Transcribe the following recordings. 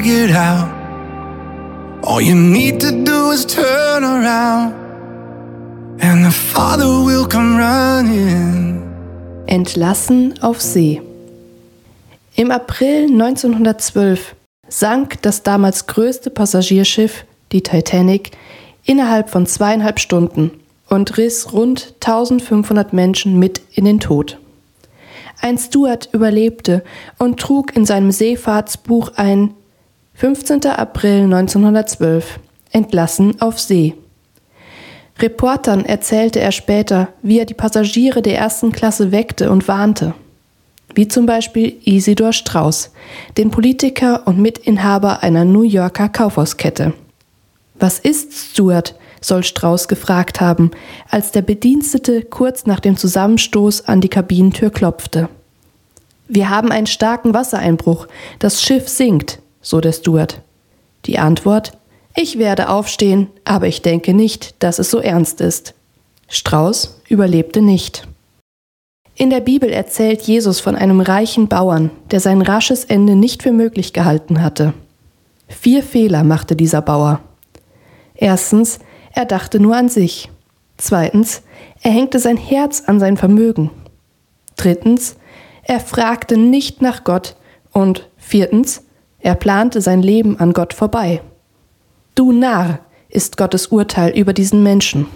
figured out. All you need to do is turn around, and the Father will come running. Entlassen auf See. Im April 1912 sank das damals größte Passagierschiff, die Titanic, innerhalb von 2,5 Stunden und riss rund 1500 Menschen mit in den Tod. Ein Steward überlebte und trug in seinem Seefahrtsbuch ein 15. April 1912, entlassen auf See. Reportern erzählte er später, wie er die Passagiere der ersten Klasse weckte und warnte. Wie zum Beispiel Isidor Straus, den Politiker und Mitinhaber einer New Yorker Kaufhauskette. »Was ist, Steward?« soll Straus gefragt haben, als der Bedienstete kurz nach dem Zusammenstoß an die Kabinentür klopfte. »Wir haben einen starken Wassereinbruch. Das Schiff sinkt«, so der Steward. Die Antwort: »Ich werde aufstehen, aber ich denke nicht, dass es so ernst ist.« Straus überlebte nicht. In der Bibel erzählt Jesus von einem reichen Bauern, der sein rasches Ende nicht für möglich gehalten hatte. 4 Fehler machte dieser Bauer. Erstens, er dachte nur an sich. Zweitens, er hängte sein Herz an sein Vermögen. Drittens, er fragte nicht nach Gott. Und 4, er plante sein Leben an Gott vorbei. »Du Narr«, ist Gottes Urteil über diesen Menschen.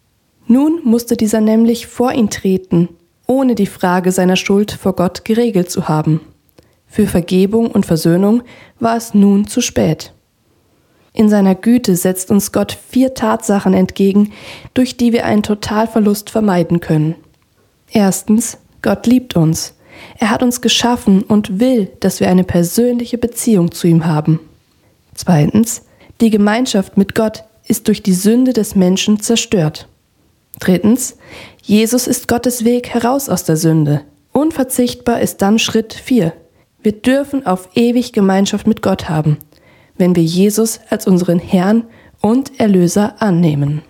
Nun musste dieser nämlich vor ihn treten, ohne die Frage seiner Schuld vor Gott geregelt zu haben. Für Vergebung und Versöhnung war es nun zu spät. In seiner Güte setzt uns Gott 4 Tatsachen entgegen, durch die wir einen Totalverlust vermeiden können. Erstens, Gott liebt uns. Er hat uns geschaffen und will, dass wir eine persönliche Beziehung zu ihm haben. Zweitens, die Gemeinschaft mit Gott ist durch die Sünde des Menschen zerstört. Drittens, Jesus ist Gottes Weg heraus aus der Sünde. Unverzichtbar ist dann Schritt 4. Wir dürfen auf ewig Gemeinschaft mit Gott haben, wenn wir Jesus als unseren Herrn und Erlöser annehmen.